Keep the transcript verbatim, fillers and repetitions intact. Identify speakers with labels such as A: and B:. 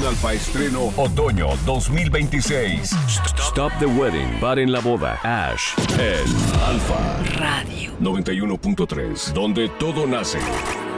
A: Alfa estreno Otoño dos mil veintiséis. Stop the Wedding. Paren la boda. Ash en Alfa
B: Radio
A: noventa y uno punto tres, donde todo nace.